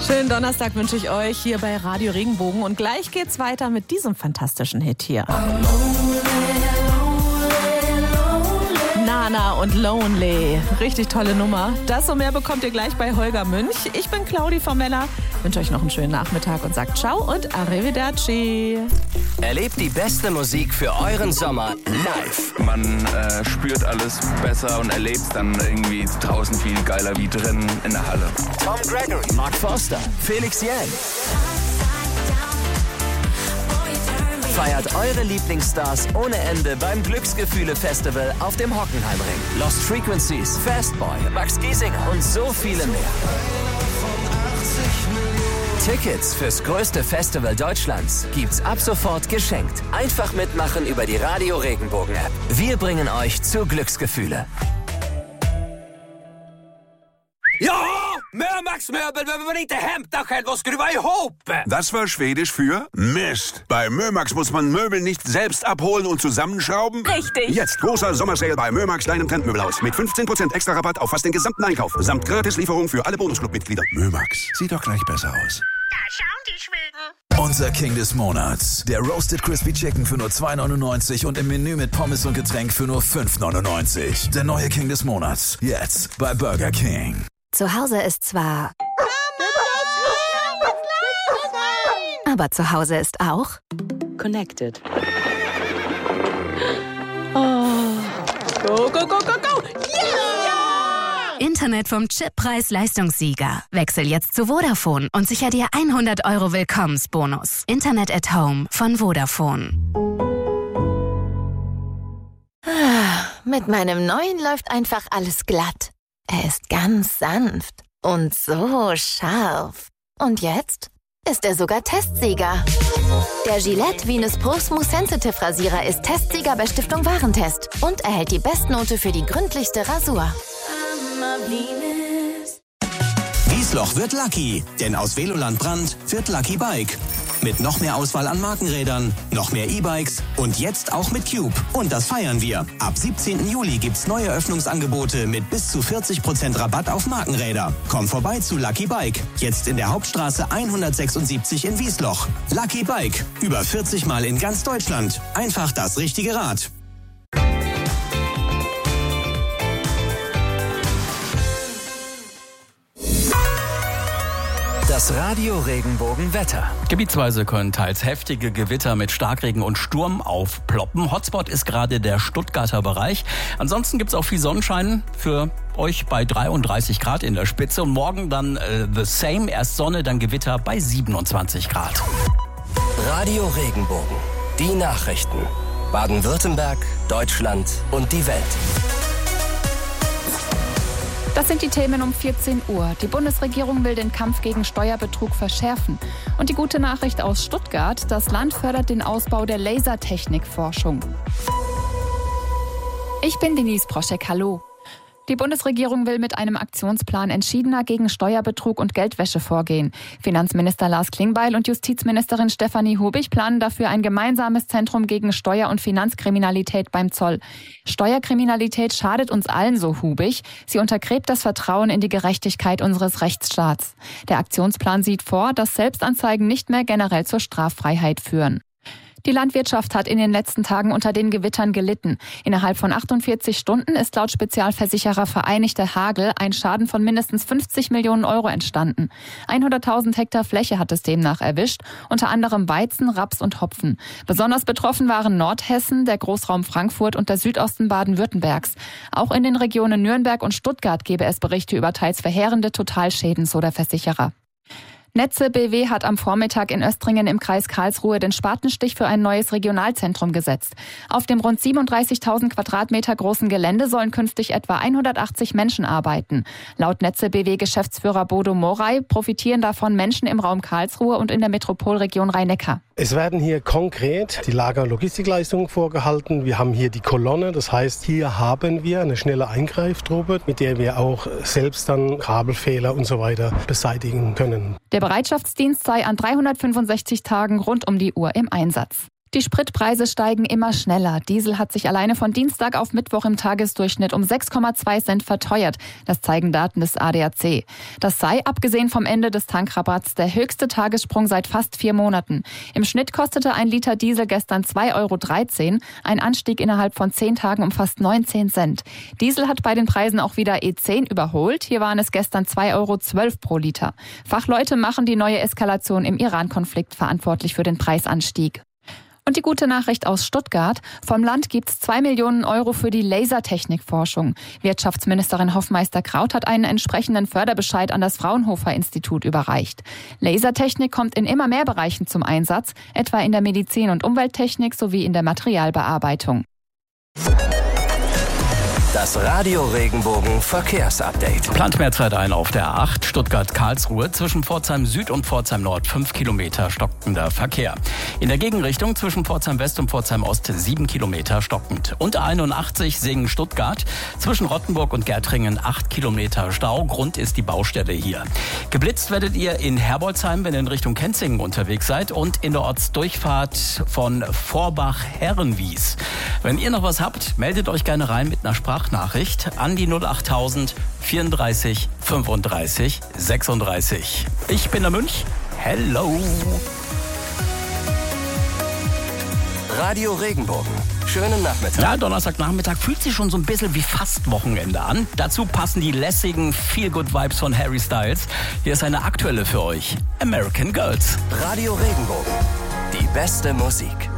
Schönen Donnerstag wünsche ich euch hier bei Radio Regenbogen. Und gleich geht's weiter mit diesem fantastischen Hit hier. Nana und Lonely. Richtig tolle Nummer. Das und mehr bekommt ihr gleich bei Holger Münch. Ich bin Claudi Formella. Wünsche euch noch einen schönen Nachmittag und sagt ciao und arrivederci. Erlebt die beste Musik für euren Sommer live. Man spürt alles besser und erlebt dann irgendwie draußen viel geiler wie drin in der Halle. Tom Gregory, Mark Forster, Felix Jähn. Feiert eure Lieblingsstars ohne Ende beim Glücksgefühle-Festival auf dem Hockenheimring. Lost Frequencies, Fastboy, Max Giesinger und so viele mehr. Tickets fürs größte Festival Deutschlands gibt's ab sofort geschenkt. Einfach mitmachen über die Radio Regenbogen App. Wir bringen euch zu Glücksgefühle. Ja, Max Möbel, wenn man inte hämta själv och skruva ihop. Das war Schwedisch für Mist. Bei Mömax muss man Möbel nicht selbst abholen und zusammenschrauben. Richtig. Jetzt großer Sommersale bei Mömax, deinem Trendmöbelhaus. Mit 15% extra Rabatt auf fast den gesamten Einkauf. Samt Gratislieferung für alle Bonusclub-Mitglieder. Mömax, sieht doch gleich besser aus. Da schauen die Schweden. Unser King des Monats. Der Roasted Crispy Chicken für nur 2,99 und im Menü mit Pommes und Getränk für nur 5,99. Der neue King des Monats. Jetzt bei Burger King. Zu Hause ist zwar... Aber zu Hause ist auch... Connected. Oh. Go, go, go, go, go! Yeah! Internet vom Chippreis-Leistungssieger. Wechsel jetzt zu Vodafone und sicher dir 100 € Willkommensbonus. Internet at Home von Vodafone. Mit meinem neuen läuft einfach alles glatt. Er ist ganz sanft und so scharf. Und jetzt ist er sogar Testsieger. Der Gillette Venus Pro Smooth Sensitive Rasierer ist Testsieger bei Stiftung Warentest und erhält die Bestnote für die gründlichste Rasur. Wiesloch wird Lucky, denn aus Veloland Brand wird Lucky Bike. Mit noch mehr Auswahl an Markenrädern, noch mehr E-Bikes und jetzt auch mit Cube. Und das feiern wir. Ab 17. Juli gibt's neue Öffnungsangebote mit bis zu 40% Rabatt auf Markenräder. Komm vorbei zu Lucky Bike. Jetzt in der Hauptstraße 176 in Wiesloch. Lucky Bike. Über 40 Mal in ganz Deutschland. Einfach das richtige Rad. Das Radio Regenbogen Wetter. Gebietsweise können teils heftige Gewitter mit Starkregen und Sturm aufploppen. Hotspot ist gerade der Stuttgarter Bereich. Ansonsten gibt's auch viel Sonnenschein für euch bei 33 Grad in der Spitze. Und morgen dann the same. Erst Sonne, dann Gewitter bei 27 Grad. Radio Regenbogen. Die Nachrichten. Baden-Württemberg, Deutschland und die Welt. Das sind die Themen um 14 Uhr. Die Bundesregierung will den Kampf gegen Steuerbetrug verschärfen. Und die gute Nachricht aus Stuttgart: Das Land fördert den Ausbau der Lasertechnikforschung. Ich bin Denise Proschek, hallo. Die Bundesregierung will mit einem Aktionsplan entschiedener gegen Steuerbetrug und Geldwäsche vorgehen. Finanzminister Lars Klingbeil und Justizministerin Stefanie Hubig planen dafür ein gemeinsames Zentrum gegen Steuer- und Finanzkriminalität beim Zoll. Steuerkriminalität schadet uns allen, so Hubig. Sie untergräbt das Vertrauen in die Gerechtigkeit unseres Rechtsstaats. Der Aktionsplan sieht vor, dass Selbstanzeigen nicht mehr generell zur Straffreiheit führen. Die Landwirtschaft hat in den letzten Tagen unter den Gewittern gelitten. Innerhalb von 48 Stunden ist laut Spezialversicherer Vereinigte Hagel ein Schaden von mindestens 50 Millionen € entstanden. 100.000 Hektar Fläche hat es demnach erwischt, unter anderem Weizen, Raps und Hopfen. Besonders betroffen waren Nordhessen, der Großraum Frankfurt und der Südosten Baden-Württembergs. Auch in den Regionen Nürnberg und Stuttgart gebe es Berichte über teils verheerende Totalschäden, so der Versicherer. Netze BW hat am Vormittag in Östringen im Kreis Karlsruhe den Spatenstich für ein neues Regionalzentrum gesetzt. Auf dem rund 37.000 Quadratmeter großen Gelände sollen künftig etwa 180 Menschen arbeiten. Laut Netze BW-Geschäftsführer Bodo Moray profitieren davon Menschen im Raum Karlsruhe und in der Metropolregion Rhein-Neckar. Es werden hier konkret die Lager- und Logistikleistungen vorgehalten. Wir haben hier die Kolonne, das heißt, hier haben wir eine schnelle Eingreiftruppe, mit der wir auch selbst dann Kabelfehler und so weiter beseitigen können. Der Bereitschaftsdienst sei an 365 Tagen rund um die Uhr im Einsatz. Die Spritpreise steigen immer schneller. Diesel hat sich alleine von Dienstag auf Mittwoch im Tagesdurchschnitt um 6,2 Cent verteuert. Das zeigen Daten des ADAC. Das sei, abgesehen vom Ende des Tankrabatts, der höchste Tagessprung seit fast 4 Monaten. Im Schnitt kostete ein Liter Diesel gestern 2,13 €, ein Anstieg innerhalb von 10 Tagen um fast 19 Cent. Diesel hat bei den Preisen auch wieder E10 überholt. Hier waren es gestern 2,12 € pro Liter. Fachleute machen die neue Eskalation im Iran-Konflikt verantwortlich für den Preisanstieg. Und die gute Nachricht aus Stuttgart. Vom Land gibt es 2 Millionen € für die Lasertechnikforschung. Wirtschaftsministerin Hoffmeister-Kraut hat einen entsprechenden Förderbescheid an das Fraunhofer-Institut überreicht. Lasertechnik kommt in immer mehr Bereichen zum Einsatz, etwa in der Medizin- und Umwelttechnik sowie in der Materialbearbeitung. Das Radio Regenbogen Verkehrsupdate. Plant mehr Zeit ein auf der A8 Stuttgart-Karlsruhe zwischen Pforzheim Süd und Pforzheim Nord 5 Kilometer stockender Verkehr. In der Gegenrichtung zwischen Pforzheim West und Pforzheim Ost 7 Kilometer stockend. Und A81 Singen-Stuttgart zwischen Rottenburg und Gärtringen 8 Kilometer Stau. Grund ist die Baustelle hier. Geblitzt werdet ihr in Herbolzheim, wenn ihr in Richtung Kenzingen unterwegs seid, und in der Ortsdurchfahrt von Vorbach-Herrenwies. Wenn ihr noch was habt, meldet euch gerne rein mit einer Sprachnachricht an die 08000 34 35 36. Ich bin der Münch. Hello. Radio Regenbogen. Schönen Nachmittag. Ja, Donnerstagnachmittag fühlt sich schon so ein bisschen wie fast Wochenende an. Dazu passen die lässigen Feel-Good-Vibes von Harry Styles. Hier ist eine aktuelle für euch. American Girls. Radio Regenbogen. Die beste Musik.